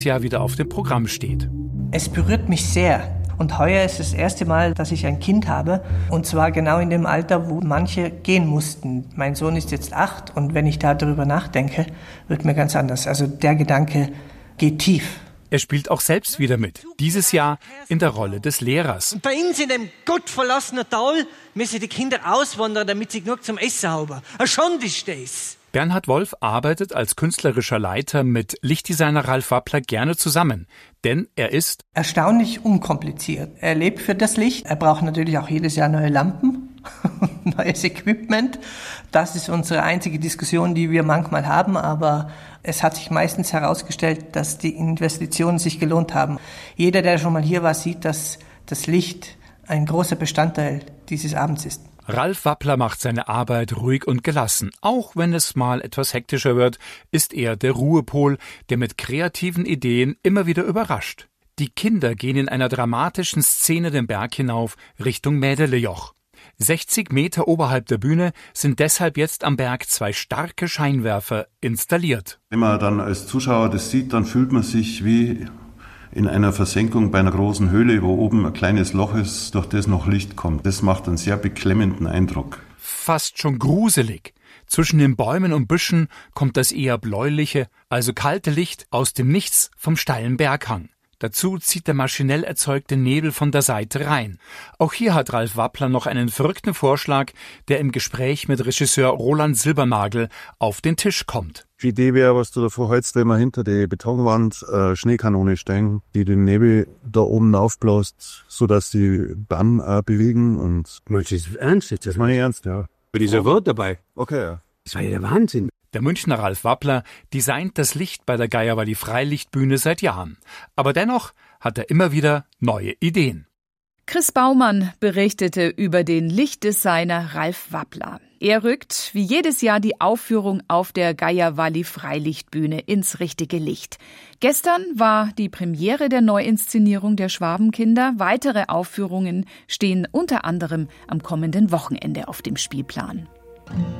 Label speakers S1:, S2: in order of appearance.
S1: Jahr wieder auf dem Programm steht.
S2: Es berührt mich sehr. Und heuer ist das erste Mal, dass ich ein Kind habe. Und zwar genau in dem Alter, wo manche gehen mussten. Mein Sohn ist jetzt 8 und wenn ich darüber nachdenke, wird mir ganz anders. Also der Gedanke geht tief.
S1: Er spielt auch selbst wieder mit. Dieses Jahr in der Rolle des Lehrers.
S3: Und bei uns in dem gottverlassenen Tal müssen die Kinder auswandern, damit sie genug zum Essen haben. Eine Schande ist das.
S1: Bernhard Wolf arbeitet als künstlerischer Leiter mit Lichtdesigner Ralf Wappler gerne zusammen, denn er ist
S2: erstaunlich unkompliziert. Er lebt für das Licht. Er braucht natürlich auch jedes Jahr neue Lampen, neues Equipment. Das ist unsere einzige Diskussion, die wir manchmal haben, aber es hat sich meistens herausgestellt, dass die Investitionen sich gelohnt haben. Jeder, der schon mal hier war, sieht, dass das Licht ein großer Bestandteil dieses Abends ist.
S1: Ralf Wappler macht seine Arbeit ruhig und gelassen. Auch wenn es mal etwas hektischer wird, ist er der Ruhepol, der mit kreativen Ideen immer wieder überrascht. Die Kinder gehen in einer dramatischen Szene den Berg hinauf Richtung Mädelejoch. 60 Meter oberhalb der Bühne sind deshalb jetzt am Berg 2 starke Scheinwerfer installiert.
S4: Wenn man dann als Zuschauer das sieht, dann fühlt man sich wie in einer Versenkung bei einer großen Höhle, wo oben ein kleines Loch ist, durch das noch Licht kommt. Das macht einen sehr beklemmenden Eindruck.
S1: Fast schon gruselig. Zwischen den Bäumen und Büschen kommt das eher bläuliche, also kalte Licht aus dem Nichts vom steilen Berghang. Dazu zieht der maschinell erzeugte Nebel von der Seite rein. Auch hier hat Ralf Wappler noch einen verrückten Vorschlag, der im Gespräch mit Regisseur Roland Silbernagel auf den Tisch kommt.
S5: Die Idee wäre, was du davor holst, wenn man hinter die Betonwand Schneekanone stellen, die den Nebel da oben aufbläst, sodass die Bahn bewegen. Und
S6: meinst du das ernst jetzt?
S5: Das meine ich ernst, ja.
S6: Für dieser Wort dabei?
S5: Okay, ja.
S6: Das war ja der Wahnsinn.
S1: Der Münchner Ralf Wappler designt das Licht bei der Geierwalli Freilichtbühne seit Jahren. Aber dennoch hat er immer wieder neue Ideen.
S7: Chris Baumann berichtete über den Lichtdesigner Ralf Wappler. Er rückt wie jedes Jahr die Aufführung auf der Geierwalli Freilichtbühne ins richtige Licht. Gestern war die Premiere der Neuinszenierung der Schwabenkinder. Weitere Aufführungen stehen unter anderem am kommenden Wochenende auf dem Spielplan.